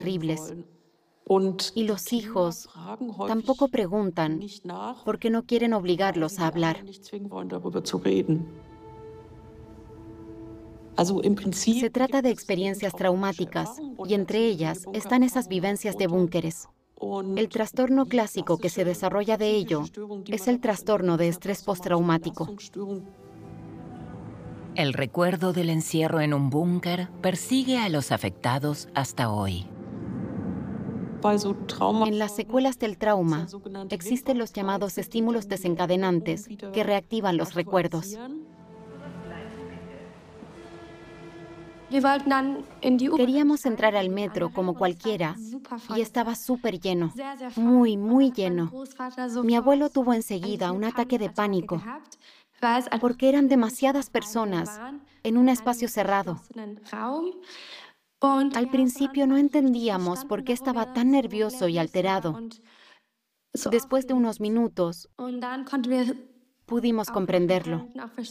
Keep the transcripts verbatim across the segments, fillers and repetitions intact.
terribles. Y los hijos tampoco preguntan porque no quieren obligarlos a hablar. Se trata de experiencias traumáticas y entre ellas están esas vivencias de búnkeres. El trastorno clásico que se desarrolla de ello es el trastorno de estrés postraumático. El recuerdo del encierro en un búnker persigue a los afectados hasta hoy. En las secuelas del trauma existen los llamados estímulos desencadenantes que reactivan los recuerdos. Queríamos entrar al metro como cualquiera y estaba súper lleno, muy, muy lleno. Mi abuelo tuvo enseguida un ataque de pánico porque eran demasiadas personas en un espacio cerrado. Al principio no entendíamos por qué estaba tan nervioso y alterado. Después de unos minutos, pudimos comprenderlo.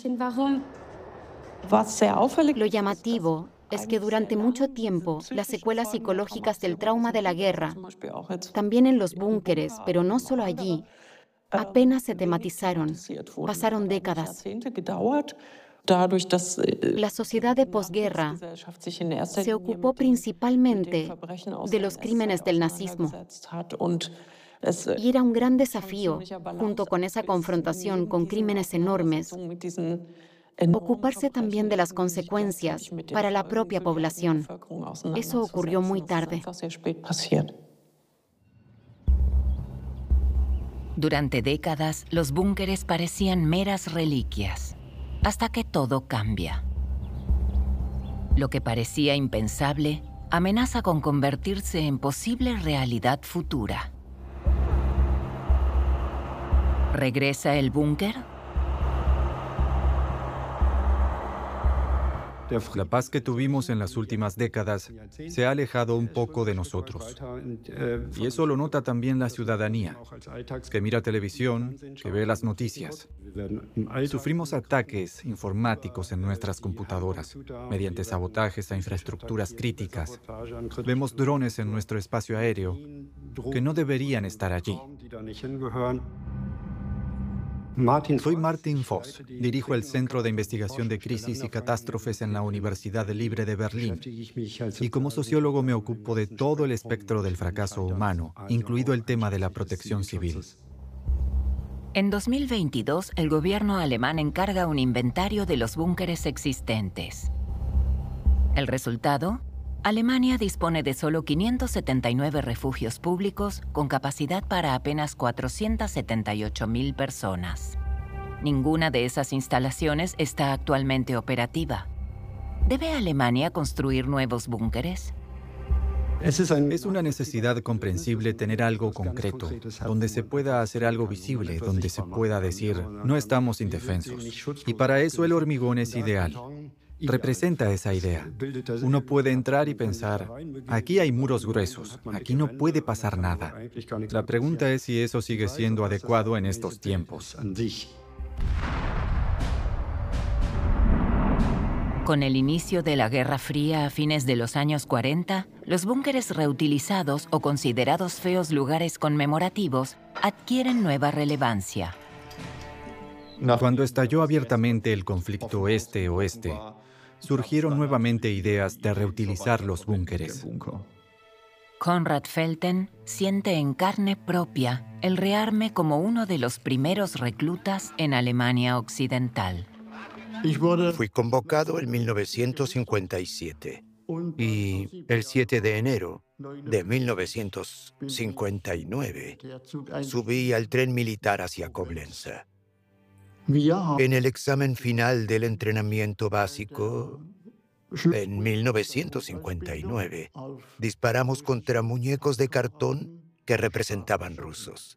Lo llamativo es que durante mucho tiempo las secuelas psicológicas del trauma de la guerra, también en los búnkeres, pero no solo allí, apenas se tematizaron. Pasaron décadas. La sociedad de posguerra se ocupó principalmente de los crímenes del nazismo. Y era un gran desafío, junto con esa confrontación con crímenes enormes, ocuparse también de las consecuencias para la propia población. Eso ocurrió muy tarde. Durante décadas, los búnkeres parecían meras reliquias, hasta que todo cambia. Lo que parecía impensable amenaza con convertirse en posible realidad futura. ¿Regresa el búnker? La paz que tuvimos en las últimas décadas se ha alejado un poco de nosotros. Y eso lo nota también la ciudadanía, que mira televisión, que ve las noticias. Sufrimos ataques informáticos en nuestras computadoras, mediante sabotajes a infraestructuras críticas. Vemos drones en nuestro espacio aéreo que no deberían estar allí. Soy Martin Voss, dirijo el Centro de Investigación de Crisis y Catástrofes en la Universidad Libre de Berlín. Y como sociólogo me ocupo de todo el espectro del fracaso humano, incluido el tema de la protección civil. En dos mil veintidós, el gobierno alemán encarga un inventario de los búnkeres existentes. El resultado: Alemania dispone de solo quinientos setenta y nueve refugios públicos con capacidad para apenas cuatrocientas setenta y ocho mil personas. Ninguna de esas instalaciones está actualmente operativa. ¿Debe Alemania construir nuevos búnkeres? Es una necesidad comprensible tener algo concreto, donde se pueda hacer algo visible, donde se pueda decir, no estamos indefensos. Y para eso el hormigón es ideal. Representa esa idea. Uno puede entrar y pensar, aquí hay muros gruesos, aquí no puede pasar nada. La pregunta es si eso sigue siendo adecuado en estos tiempos. Con el inicio de la Guerra Fría a fines de los años cuarenta, los búnkeres reutilizados o considerados feos lugares conmemorativos adquieren nueva relevancia. Cuando estalló abiertamente el conflicto este-oeste, surgieron nuevamente ideas de reutilizar los búnkeres. Konrad Felten siente en carne propia el rearme como uno de los primeros reclutas en Alemania Occidental. Fui convocado en mil novecientos cincuenta y siete y el siete de enero de mil novecientos cincuenta y nueve subí al tren militar hacia Coblenza. En el examen final del entrenamiento básico, en mil novecientos cincuenta y nueve, disparamos contra muñecos de cartón que representaban rusos.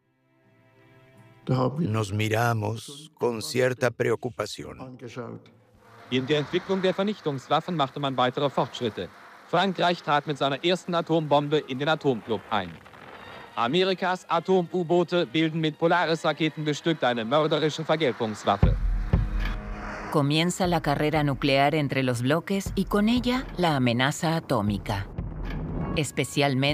Nos miramos con cierta preocupación. In der Entwicklung der Vernichtungswaffen machte man weitere Fortschritte. Frankreich trat mit seiner ersten Atombombe in den Atomclub ein. Amerikas Atom-U-Boote bilden mit Polaris-Raketen bestückt eine mörderische Vergeltungswaffe. Comienza la carrera nuclear entre los bloques y con ella la amenaza atómica. especialmente